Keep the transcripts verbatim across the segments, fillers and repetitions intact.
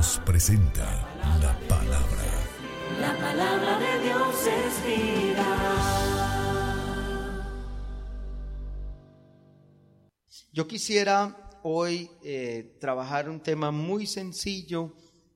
Dios presenta la palabra. La palabra de Dios es vida. Yo quisiera hoy eh, trabajar un tema muy sencillo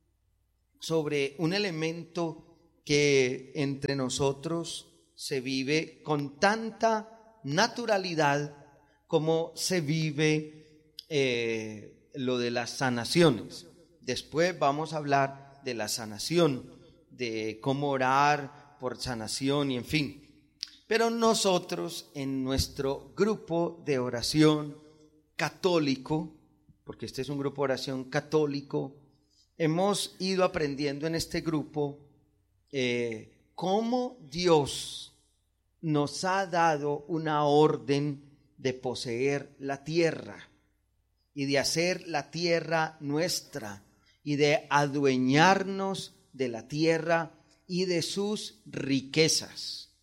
sobre un elemento que entre nosotros se vive con tanta naturalidad como se vive eh, lo de las sanaciones. Después vamos a hablar de la sanación, de cómo orar por sanación y en fin. Pero nosotros en nuestro grupo de oración católico, porque este es un grupo de oración católico, hemos ido aprendiendo en este grupo eh, cómo Dios nos ha dado una orden de poseer la tierra y de hacer la tierra nuestra y de adueñarnos de la tierra y de sus riquezas.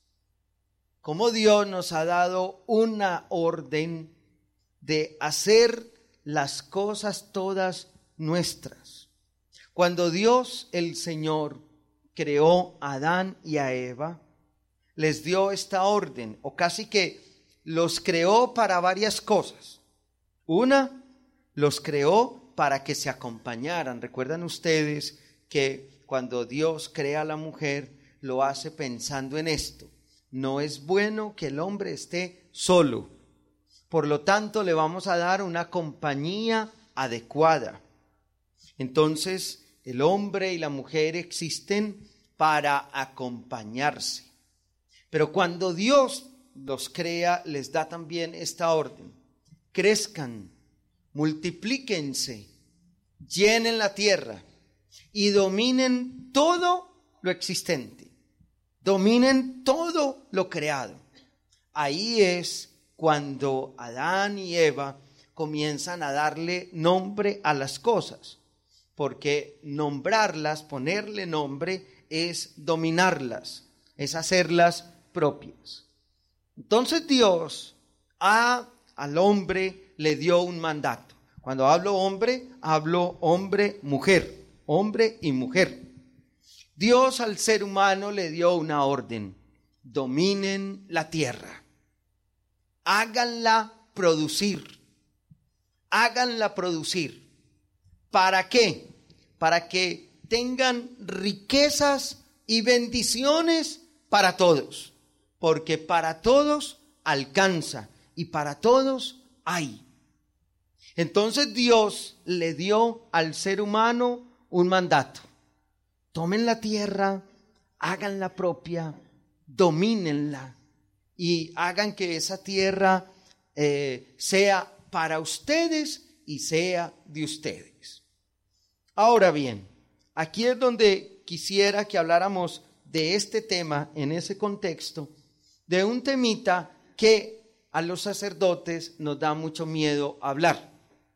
Como Dios nos ha dado una orden de hacer las cosas todas nuestras. Cuando Dios el Señor creó a Adán y a Eva, les dio esta orden, o casi que los creó para varias cosas. Una, los creó para que se acompañaran. Recuerdan ustedes que cuando Dios crea a la mujer, lo hace pensando en esto. No es bueno que el hombre esté solo. Por lo tanto, le vamos a dar una compañía adecuada. Entonces, el hombre y la mujer existen para acompañarse. Pero cuando Dios los crea, les da también esta orden: crezcan, multiplíquense, llenen la tierra y dominen todo lo existente, dominen todo lo creado. Ahí es cuando Adán y Eva comienzan a darle nombre a las cosas, porque nombrarlas, ponerle nombre, es dominarlas, es hacerlas propias. Entonces Dios a, al hombre le dio un mandato. Cuando hablo hombre, hablo hombre, mujer, hombre y mujer. Dios al ser humano le dio una orden: dominen la tierra, háganla producir, háganla producir. ¿Para qué? Para que tengan riquezas y bendiciones para todos, porque para todos alcanza y para todos hay. Entonces Dios le dio al ser humano un mandato: tomen la tierra, háganla propia, domínenla y hagan que esa tierra eh, sea para ustedes y sea de ustedes. Ahora bien, aquí es donde quisiera que habláramos de este tema en ese contexto, de un temita que a los sacerdotes nos da mucho miedo hablar,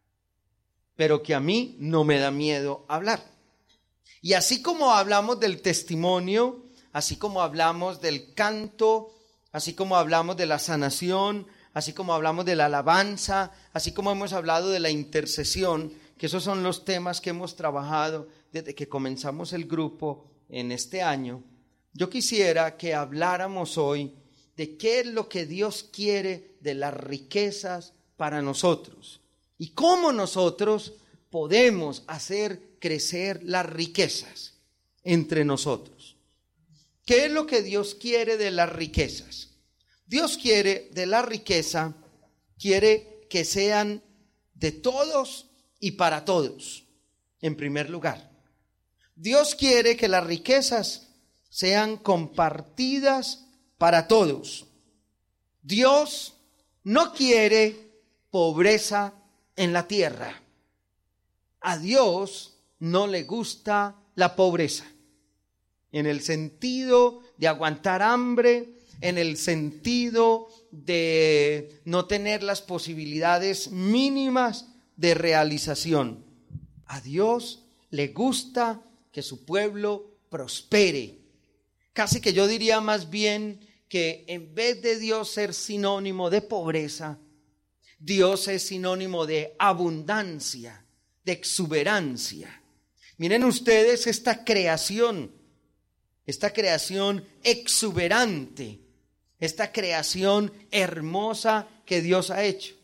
pero que a mí no me da miedo hablar. Y así como hablamos del testimonio, así como hablamos del canto, así como hablamos de la sanación, así como hablamos de la alabanza, así como hemos hablado de la intercesión, que esos son los temas que hemos trabajado desde que comenzamos el grupo en este año, yo quisiera que habláramos hoy de qué es lo que Dios quiere de las riquezas para nosotros y cómo nosotros podemos hacer crecer las riquezas entre nosotros. ¿Qué es lo que Dios quiere de las riquezas? Dios quiere de la riqueza, quiere que sean de todos y para todos, en primer lugar. Dios quiere que las riquezas sean compartidas para todos. Dios no quiere pobreza en la tierra. A Dios no le gusta la pobreza, en el sentido de aguantar hambre, en el sentido de no tener las posibilidades mínimas de realización. A Dios le gusta que su pueblo prospere. Casi que yo diría más bien que en vez de Dios ser sinónimo de pobreza, Dios es sinónimo de abundancia, de exuberancia. Miren ustedes esta creación, esta creación exuberante, esta creación hermosa que Dios ha hecho.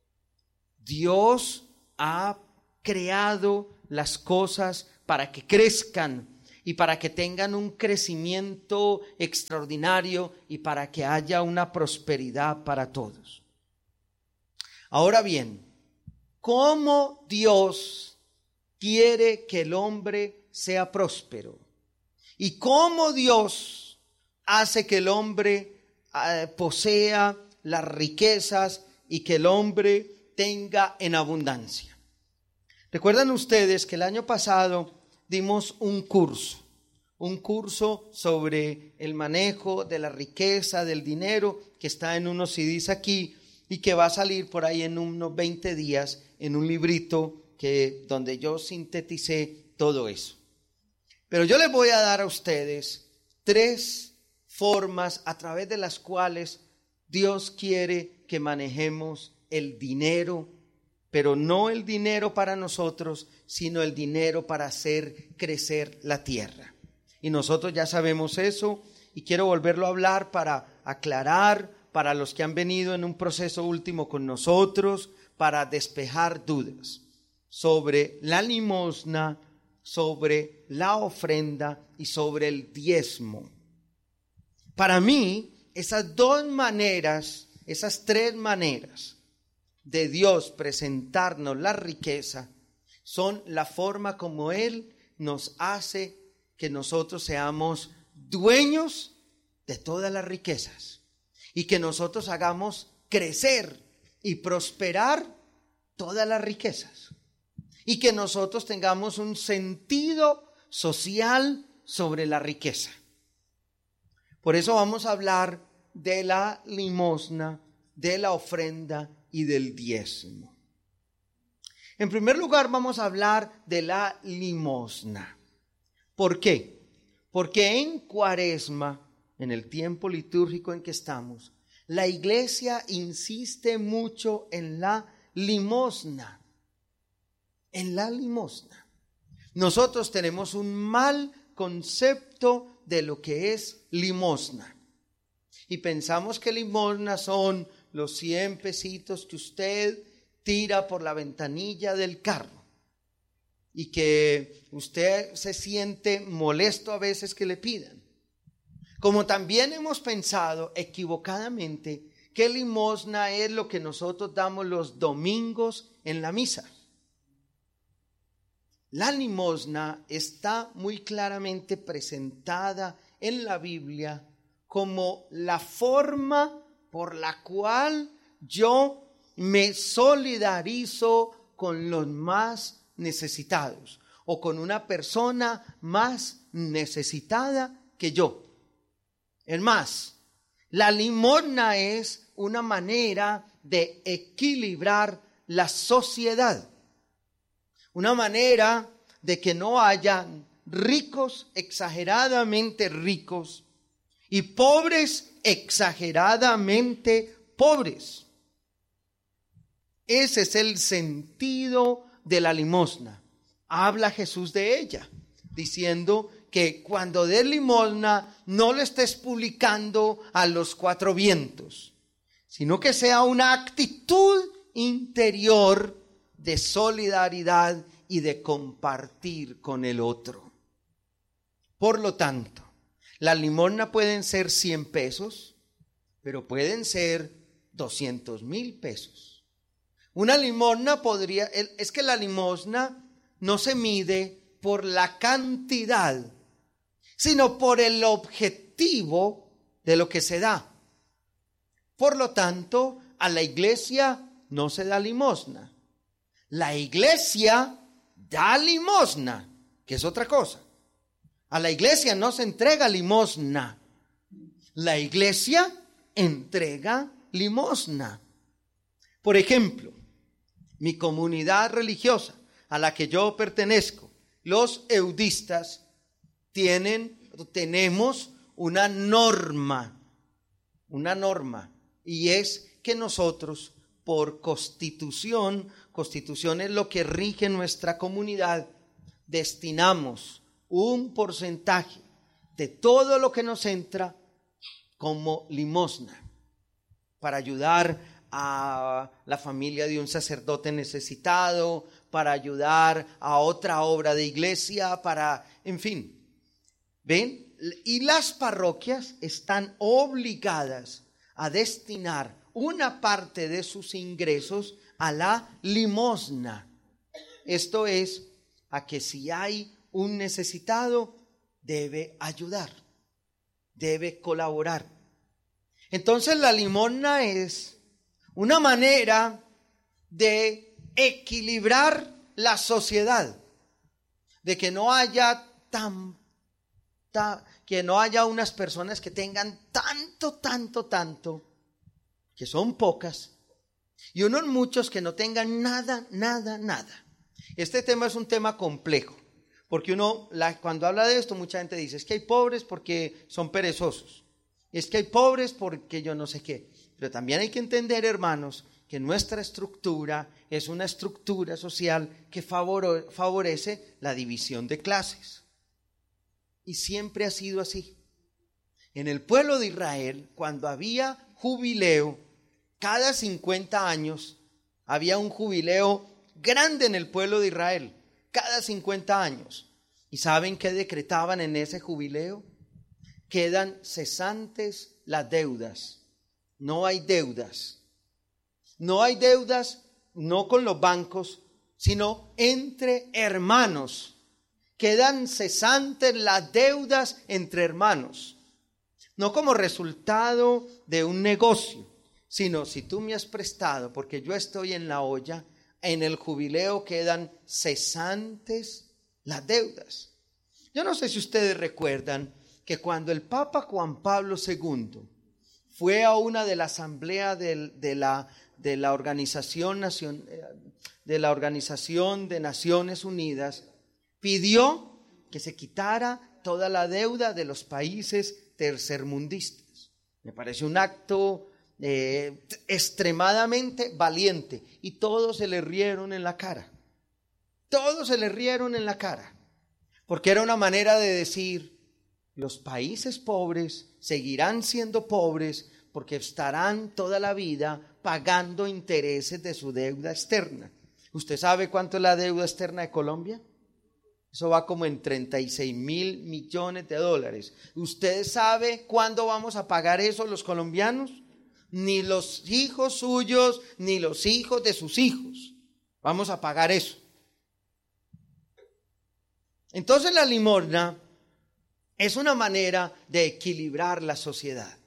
Dios ha creado las cosas para que crezcan y para que tengan un crecimiento extraordinario y para que haya una prosperidad para todos. Ahora bien, ¿cómo Dios quiere que el hombre sea próspero? ¿Y cómo Dios hace que el hombre eh, posea las riquezas y que el hombre tenga en abundancia? ¿Recuerdan ustedes que el año pasado dimos un curso? Un curso sobre el manejo de la riqueza, del dinero, que está en unos C Ds aquí y que va a salir por ahí en unos veinte días en un librito que, donde yo sinteticé todo eso. Pero yo les voy a dar a ustedes tres formas a través de las cuales Dios quiere que manejemos el dinero, pero no el dinero para nosotros, sino el dinero para hacer crecer la tierra. Y nosotros ya sabemos eso y quiero volverlo a hablar para aclarar, para los que han venido en un proceso último con nosotros, para despejar dudas sobre la limosna, sobre la ofrenda y sobre el diezmo. Para mí, esas dos maneras, esas tres maneras de Dios presentarnos la riqueza son la forma como Él nos hace que nosotros seamos dueños de todas las riquezas y que nosotros hagamos crecer y prosperar todas las riquezas y que nosotros tengamos un sentido social sobre la riqueza. Por eso vamos a hablar de la limosna, de la ofrenda y del diezmo. En primer lugar, vamos a hablar de la limosna. ¿Por qué? Porque en Cuaresma, en el tiempo litúrgico en que estamos, la iglesia insiste mucho en la limosna. En la limosna. Nosotros tenemos un mal concepto de lo que es limosna. Y pensamos que limosna son los cien pesitos que usted tira por la ventanilla del carro. Y que usted se siente molesto a veces que le pidan. Como también hemos pensado equivocadamente que limosna es lo que nosotros damos los domingos en la misa. La limosna está muy claramente presentada en la Biblia como la forma por la cual yo me solidarizo con los más necesitados o con una persona más necesitada que yo. Es más, la limosna es una manera de equilibrar la sociedad, una manera de que no haya ricos exageradamente ricos y pobres exageradamente pobres. Ese es el sentido de la limosna. Habla Jesús de ella, diciendo que cuando des limosna no lo estés publicando a los cuatro vientos, sino que sea una actitud interior de solidaridad y de compartir con el otro. Por lo tanto, la limosna pueden ser cien pesos, pero pueden ser doscientos mil pesos. Una limosna podría, es que la limosna no se mide por la cantidad, sino por el objetivo de lo que se da. Por lo tanto, a la iglesia no se da limosna. La iglesia da limosna, que es otra cosa. A la iglesia no se entrega limosna. La iglesia entrega limosna. Por ejemplo, mi comunidad religiosa a la que yo pertenezco, los eudistas, tienen, tenemos una norma, una norma, y es que nosotros, por constitución, constitución es lo que rige nuestra comunidad, destinamos un porcentaje de todo lo que nos entra como limosna para ayudar a la familia de un sacerdote necesitado, para ayudar a otra obra de iglesia, para, en fin, ¿ven? Y las parroquias están obligadas a destinar una parte de sus ingresos a la limosna. Esto es, a que si hay un necesitado, debe ayudar, debe colaborar. Entonces la limosna es una manera de equilibrar la sociedad, de que no haya tan, tan, que no haya unas personas que tengan tanto, tanto, tanto, que son pocas, y unos muchos que no tengan nada, nada, nada. Este tema es un tema complejo, porque uno, la, cuando habla de esto, mucha gente dice, es que hay pobres porque son perezosos, es que hay pobres porque yo no sé qué. Pero también hay que entender, hermanos, que nuestra estructura es una estructura social que favore, favorece la división de clases. Y siempre ha sido así. En el pueblo de Israel, cuando había jubileo, cada cincuenta años había un jubileo grande en el pueblo de Israel, cada cincuenta años. ¿Y saben qué decretaban en ese jubileo? Quedan cesantes las deudas. No hay deudas. No hay deudas, no con los bancos, sino entre hermanos. Quedan cesantes las deudas entre hermanos. No como resultado de un negocio, sino si tú me has prestado porque yo estoy en la olla, en el jubileo quedan cesantes las deudas. Yo no sé si ustedes recuerdan que cuando el Papa Juan Pablo segundo fue a una de la asamblea de, de, la, de, la organización, de la Organización de Naciones Unidas, pidió que se quitara toda la deuda de los países tercermundistas. Me parece un acto eh, extremadamente valiente, y todos se le rieron en la cara. Todos se le rieron en la cara, porque era una manera de decir: los países pobres seguirán siendo pobres porque estarán toda la vida pagando intereses de su deuda externa. ¿Usted sabe cuánto es la deuda externa de Colombia? Eso va como en treinta y seis mil millones de dólares. ¿Usted sabe cuándo vamos a pagar eso los colombianos? Ni los hijos suyos, ni los hijos de sus hijos. Vamos a pagar eso. Entonces la limosna es una manera de equilibrar la sociedad.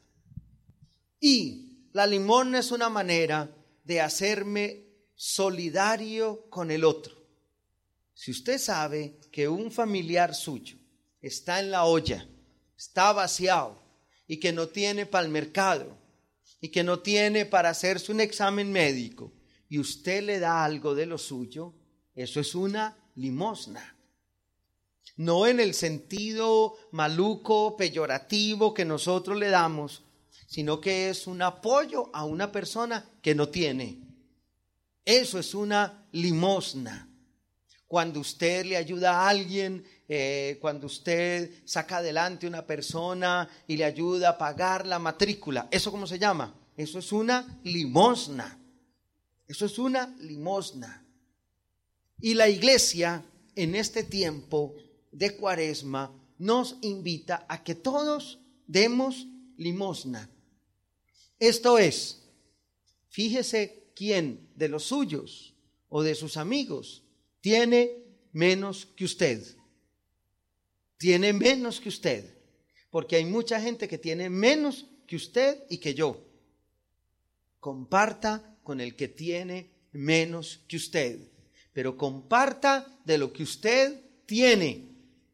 Y la limosna es una manera de hacerme solidario con el otro. Si usted sabe que un familiar suyo está en la olla, está vaciado, y que no tiene para el mercado, y que no tiene para hacerse un examen médico, y usted le da algo de lo suyo, eso es una limosna. No en el sentido maluco, peyorativo que nosotros le damos, sino que es un apoyo a una persona que no tiene. Eso es una limosna. Cuando usted le ayuda a alguien, eh, cuando usted saca adelante a una persona y le ayuda a pagar la matrícula, ¿eso cómo se llama? Eso es una limosna. Eso es una limosna. Y la iglesia en este tiempo de Cuaresma nos invita a que todos demos limosna. Esto es, fíjese quién de los suyos o de sus amigos tiene menos que usted. Tiene menos que usted. Porque hay mucha gente que tiene menos que usted y que yo. Comparta con el que tiene menos que usted. Pero comparta de lo que usted tiene.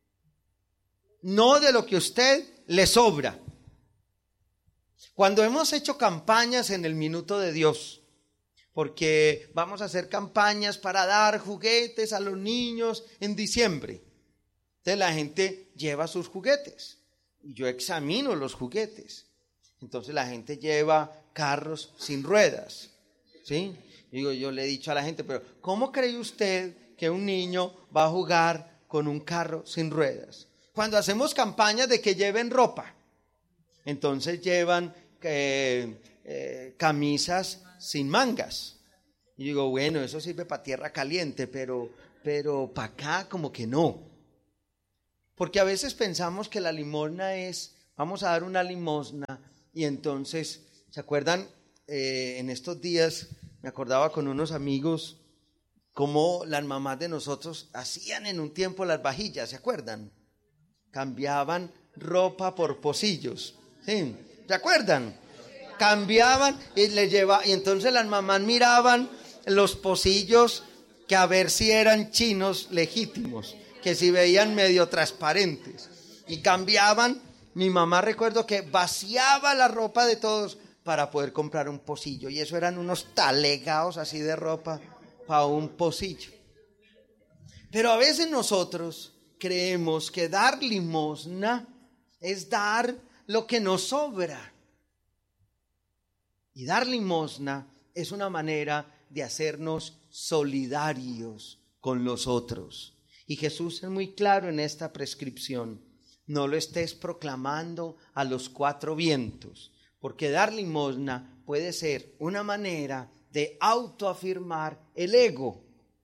No de lo que a usted le sobra. Cuando hemos hecho campañas en el Minuto de Dios, porque vamos a hacer campañas para dar juguetes a los niños en diciembre, entonces la gente lleva sus juguetes y yo examino los juguetes. Entonces la gente lleva carros sin ruedas, ¿sí? Digo, yo le he dicho a la gente, pero ¿cómo cree usted que un niño va a jugar con un carro sin ruedas. Cuando hacemos campañas de que lleven ropa, entonces llevan eh, eh, camisas sin mangas. Y digo, bueno, eso sirve para tierra caliente, pero, pero para acá como que no. Porque a veces pensamos que la limosna es, vamos a dar una limosna, y entonces, ¿se acuerdan? Eh, en estos días me acordaba con unos amigos cómo las mamás de nosotros hacían en un tiempo las vajillas, ¿se acuerdan? Cambiaban ropa por pocillos, ¿sí? ¿Se acuerdan? Cambiaban y le llevaban, y entonces las mamás miraban los pocillos que a ver si eran chinos legítimos, que si veían medio transparentes, y cambiaban. Mi mamá, recuerdo que vaciaba la ropa de todos para poder comprar un pocillo, y eso eran unos talegados así de ropa para un pocillo. Pero a veces nosotros creemos que dar limosna es dar lo que nos sobra, y dar limosna es una manera de hacernos solidarios con los otros. Y Jesús es muy claro en esta prescripción: no lo estés proclamando a los cuatro vientos, porque dar limosna puede ser una manera de autoafirmar el ego,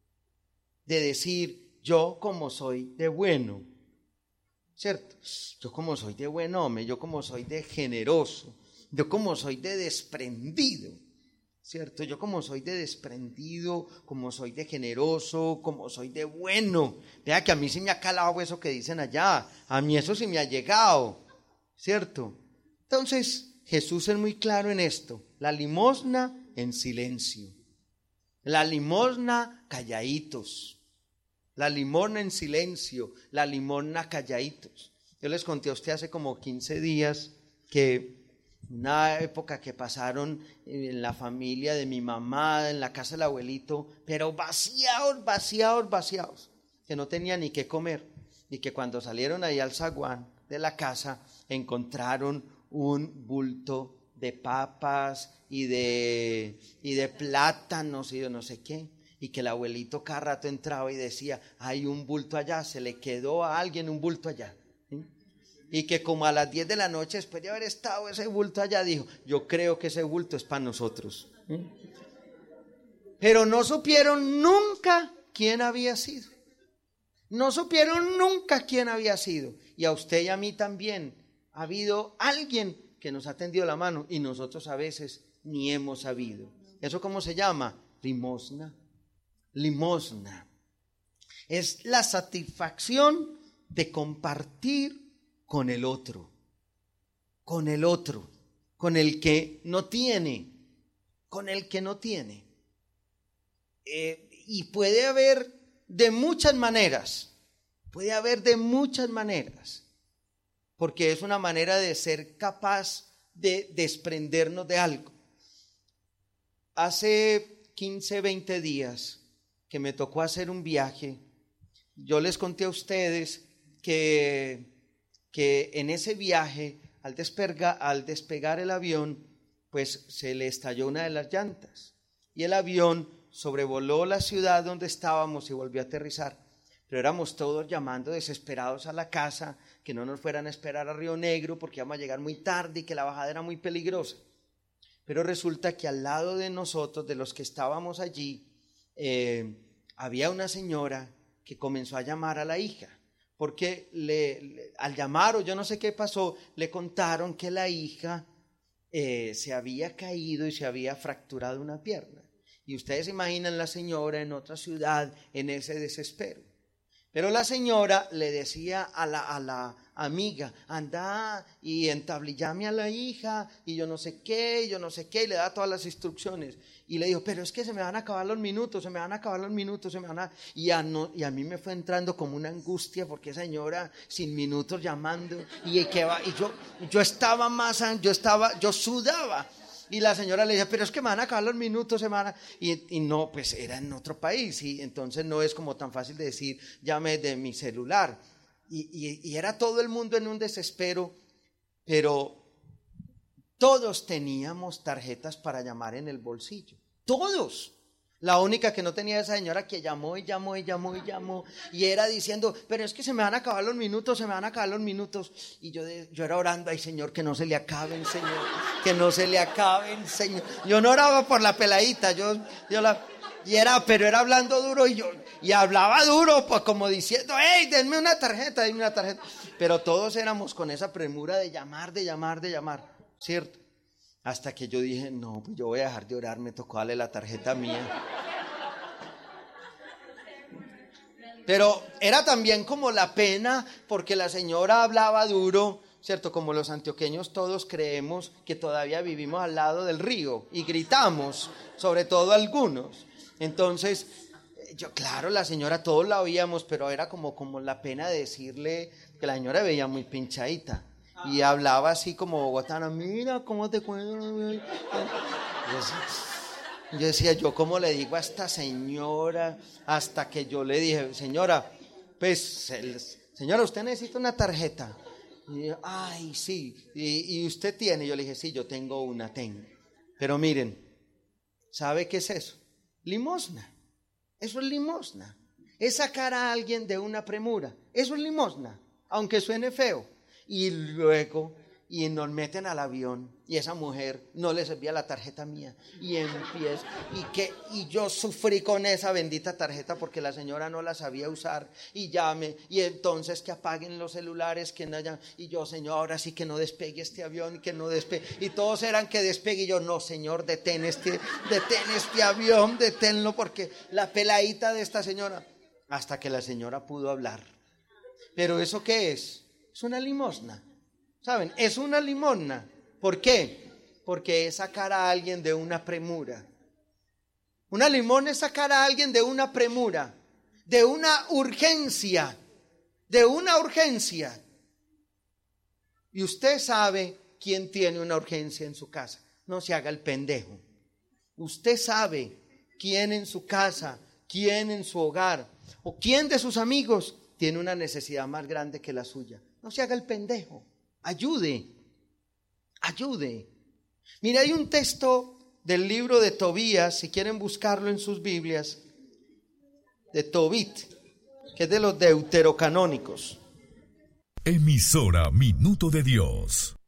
de decir, yo como soy de bueno, ¿cierto? Yo como soy de buen hombre, yo como soy de generoso, yo como soy de desprendido, ¿cierto? Yo como soy de desprendido, como soy de generoso, como soy de bueno. Vea que a mí sí me ha calado eso que dicen allá, a mí eso sí me ha llegado, ¿cierto? Entonces Jesús es muy claro en esto: la limosna en silencio, la limosna calladitos, la limosna en silencio, la limosna calladitos. Yo les conté a usted hace como quince días que una época que pasaron en la familia de mi mamá, en la casa del abuelito, pero vaciados, vaciados, vaciados, que no tenían ni qué comer, y que cuando salieron ahí al zaguán de la casa encontraron un bulto de papas y de, y de plátanos y de no sé qué, y que el abuelito cada rato entraba y decía, hay un bulto allá, se le quedó a alguien un bulto allá, ¿sí? Y que como a las diez de la noche, después de haber estado ese bulto allá, dijo, yo creo que ese bulto es para nosotros. ¿Sí? Pero no supieron nunca quién había sido. No supieron nunca quién había sido. Y a usted y a mí también ha habido alguien que nos ha tendido la mano y nosotros a veces ni hemos sabido. ¿Eso cómo se llama? Limosna. Limosna. Es la satisfacción de compartir con el otro, con el otro, con el que no tiene, con el que no tiene. Eh, y puede haber de muchas maneras, puede haber de muchas maneras, porque es una manera de ser capaz de desprendernos de algo. Hace quince, veinte días que me tocó hacer un viaje, yo les conté a ustedes que que en ese viaje, al, desperga, al despegar el avión, pues se le estalló una de las llantas, y el avión sobrevoló la ciudad donde estábamos y volvió a aterrizar. Pero éramos todos llamando desesperados a la casa, que no nos fueran a esperar a Río Negro porque íbamos a llegar muy tarde y que la bajada era muy peligrosa. Pero resulta que al lado de nosotros, de los que estábamos allí, eh, había una señora que comenzó a llamar a la hija, porque le, le, al llamar o yo no sé qué pasó, le contaron que la hija eh, se había caído y se había fracturado una pierna. Y ustedes se imaginan la señora en otra ciudad en ese desespero. Pero la señora le decía a la, a la amiga, anda y entablillame a la hija, y yo no sé qué, y yo no sé qué, y le da todas las instrucciones. Y le dijo, pero es que se me van a acabar los minutos, se me van a acabar los minutos, se me van a... Y a, no, y a mí me fue entrando como una angustia, porque esa señora sin minutos llamando, y, que va, y yo, yo estaba más, yo estaba, yo sudaba. Y la señora le decía, pero es que me van a acabar los minutos, se me van a... Y, y no, pues era en otro país, y entonces no es como tan fácil de decir, llame de mi celular. Y, y, y era todo el mundo en un desespero, pero todos teníamos tarjetas para llamar en el bolsillo. Todos, La única que no tenía esa señora que llamó y llamó y llamó y llamó y era diciendo, pero es que se me van a acabar los minutos, se me van a acabar los minutos. Y yo, de, yo era orando, ay Señor, que no se le acaben, Señor, que no se le acaben, Señor. Yo no oraba por la peladita, yo, yo la, y era, pero era hablando duro y yo, y hablaba duro, pues como diciendo, hey, denme una tarjeta, denme una tarjeta. Pero todos éramos con esa premura de llamar, de llamar, de llamar, ¿cierto? Hasta que yo dije, no, pues yo voy a dejar de orar, me tocó darle la tarjeta mía. Pero era también como la pena, porque la señora hablaba duro, ¿cierto? Como los antioqueños todos creemos que todavía vivimos al lado del río y gritamos, sobre todo algunos. Entonces, yo, claro, la señora todos la oíamos, pero era como, como la pena de decirle que la señora veía muy pinchadita. Y hablaba así como bogotana, mira cómo te cuento. Yo decía, yo cómo le digo a esta señora, hasta que yo le dije, señora, pues, el, señora, usted necesita una tarjeta. Y yo, ay, sí, y, y usted tiene. Yo le dije, sí, yo tengo una, tengo. Pero miren, ¿sabe qué es eso? Limosna. Eso es limosna. Es sacar a alguien de una premura. Eso es limosna, aunque suene feo. Y luego, y nos meten al avión, y esa mujer no le servía la tarjeta mía, y empieza, y que, y yo sufrí con esa bendita tarjeta porque la señora no la sabía usar, y llame, y entonces que apaguen los celulares, que no haya, y yo, señor, ahora sí que no despegue este avión, y que no despegue, y todos eran que despegue, y yo, no, señor, detén este, detén este avión, deténlo, porque la peladita de esta señora, hasta que la señora pudo hablar. ¿Pero eso qué es? Es una limosna, ¿saben? Es una limosna. ¿Por qué? Porque es sacar a alguien de una premura. Una limosna es sacar a alguien de una premura, de una urgencia, de una urgencia. Y usted sabe quién tiene una urgencia en su casa. No se haga el pendejo. Usted sabe quién en su casa, quién en su hogar, o quién de sus amigos tiene una necesidad más grande que la suya. No se haga el pendejo, ayude, ayude. Mire, hay un texto del libro de Tobías, si quieren buscarlo en sus Biblias, de Tobit, que es de los deuterocanónicos. Emisora Minuto de Dios.